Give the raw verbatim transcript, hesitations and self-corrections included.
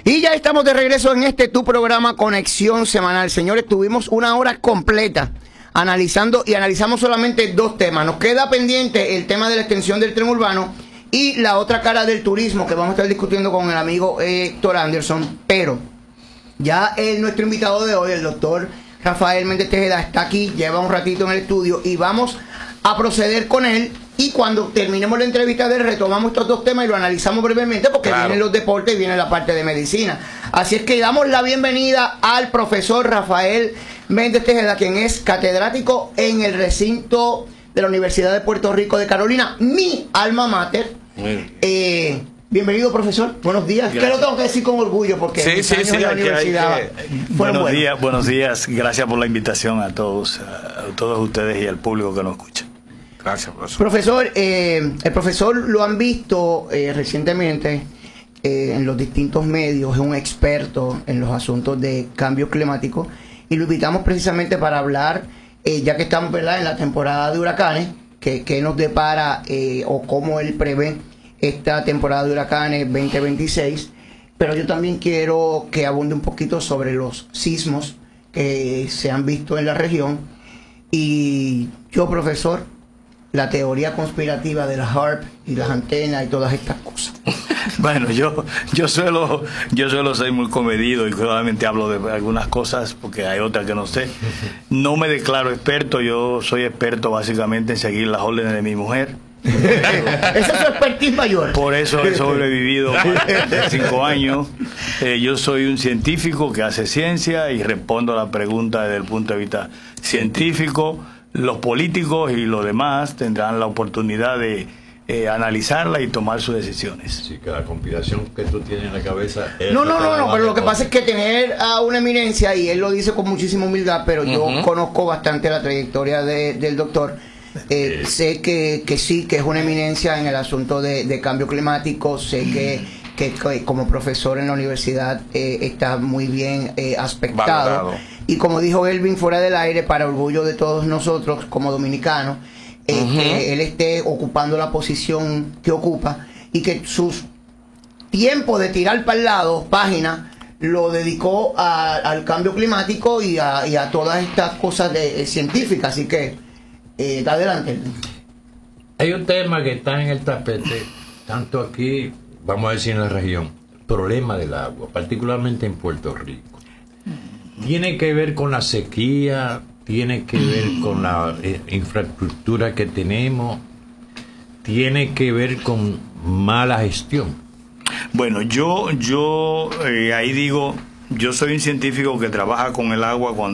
Y ya estamos de regreso en este tu programa Conexión Semanal. Señores, tuvimos una hora completa analizando y analizamos solamente dos temas. Nos queda pendiente el tema de la extensión del tren urbano y la otra cara del turismo que vamos a estar discutiendo con el amigo Héctor Anderson. Pero ya el, nuestro invitado de hoy, el doctor Rafael Méndez Tejeda, está aquí, lleva un ratito en el estudio y vamos a proceder con él. Y cuando terminemos la entrevista de él, retomamos estos dos temas y lo analizamos brevemente porque claro, vienen los deportes y viene la parte de medicina. Así es que damos la bienvenida al profesor Rafael Méndez Tejeda, quien es catedrático en el recinto de la Universidad de Puerto Rico de Carolina, mi alma mater. Eh, bienvenido, profesor. Buenos días. Gracias. Que lo tengo que decir con orgullo porque sí, mis sí, años sí, en la hay universidad que, buenos, buenos días, buenos días. Gracias por la invitación a todos, a todos ustedes y al público que nos escucha. Gracias, profesor. Profesor, eh, el profesor lo han visto eh, recientemente eh, en los distintos medios, es un experto en los asuntos de cambio climático y lo invitamos precisamente para hablar, eh, ya que estamos, ¿verdad?, en la temporada de huracanes, que, que nos depara eh, o cómo él prevé esta temporada de huracanes veinte veintiséis, pero yo también quiero que abunde un poquito sobre los sismos que se han visto en la región. Y yo, profesor, la teoría conspirativa de las HAARP y las antenas y todas estas cosas. Bueno, yo yo suelo yo suelo ser muy comedido y solamente hablo de algunas cosas porque hay otras que no sé. No me declaro experto, yo soy experto básicamente en seguir las órdenes de mi mujer. Esa es su expertise mayor. Por eso he sobrevivido más de cinco años. Eh, yo soy un científico que hace ciencia y respondo a la pregunta desde el punto de vista científico. Los políticos y los demás tendrán la oportunidad de eh, analizarla y tomar sus decisiones. Sí, que la conspiración que tú tienes en la cabeza es no, no, no, no, pero lo que pasa es que tener a una eminencia, y él lo dice con muchísima humildad, pero uh-huh. yo conozco bastante la trayectoria de, del doctor. Eh, sí. Sé que, que sí, que es una eminencia en el asunto de, de cambio climático. Sé que, que, que como profesor en la universidad eh, está muy bien eh, aspectado. Valorado. Y como dijo Elvin fuera del aire, para orgullo de todos nosotros como dominicanos, eh, uh-huh. que él esté ocupando la posición que ocupa y que sus tiempo de tirar para el lado, página, lo dedicó a, al cambio climático y a, y a todas estas cosas de, eh, científicas. Así que, eh, adelante. Hay un tema que está en el tapete, tanto aquí, vamos a decir en la región, el problema del agua, particularmente en Puerto Rico. Tiene que ver con la sequía, tiene que ver con la eh, infraestructura que tenemos, tiene que ver con mala gestión. Bueno, yo, yo eh, ahí digo, yo soy un científico que trabaja con el agua cuando